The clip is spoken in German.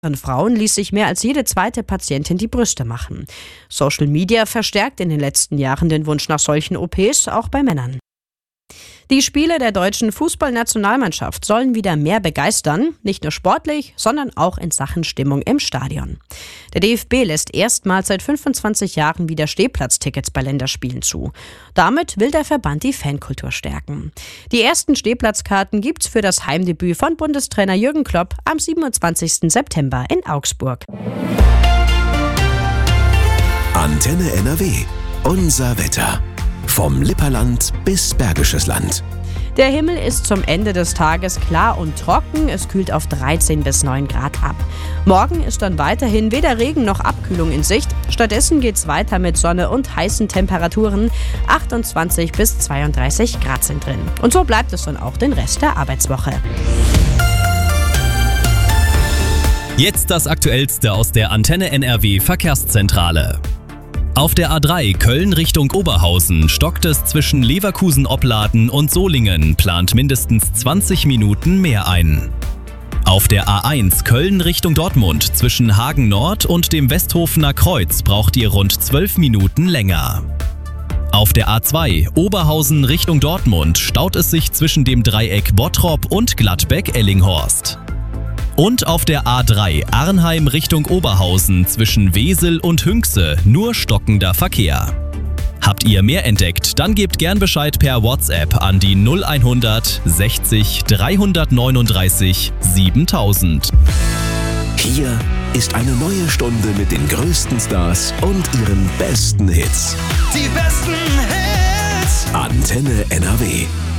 Frauen ließ sich mehr als jede zweite Patientin die Brüste machen. Social Media verstärkt in den letzten Jahren den Wunsch nach solchen OPs, auch bei Männern. Die Spiele der deutschen Fußballnationalmannschaft sollen wieder mehr begeistern, nicht nur sportlich, sondern auch in Sachen Stimmung im Stadion. Der DFB lässt erstmals seit 25 Jahren wieder Stehplatztickets bei Länderspielen zu. Damit will der Verband die Fankultur stärken. Die ersten Stehplatzkarten gibt's für das Heimdebüt von Bundestrainer Jürgen Klopp am 27. September in Augsburg. Antenne NRW. Unser Wetter. Vom Lipperland bis Bergisches Land. Der Himmel ist zum Ende des Tages klar und trocken. Es kühlt auf 13 bis 9 Grad ab. Morgen ist dann weiterhin weder Regen noch Abkühlung in Sicht. Stattdessen geht's weiter mit Sonne und heißen Temperaturen. 28 bis 32 Grad sind drin. Und so bleibt es dann auch den Rest der Arbeitswoche. Jetzt das Aktuellste aus der Antenne NRW Verkehrszentrale. Auf der A3 Köln Richtung Oberhausen stockt es zwischen Leverkusen-Opladen und Solingen, plant mindestens 20 Minuten mehr ein. Auf der A1 Köln Richtung Dortmund zwischen Hagen Nord und dem Westhofener Kreuz braucht ihr rund 12 Minuten länger. Auf der A2 Oberhausen Richtung Dortmund staut es sich zwischen dem Dreieck Bottrop und Gladbeck-Ellinghorst. Und auf der A3 Arnheim Richtung Oberhausen zwischen Wesel und Hünxe nur stockender Verkehr. Habt ihr mehr entdeckt, dann gebt gern Bescheid per WhatsApp an die 0100 60 339 7000. Hier ist eine neue Stunde mit den größten Stars und ihren besten Hits. Die besten Hits. Antenne NRW.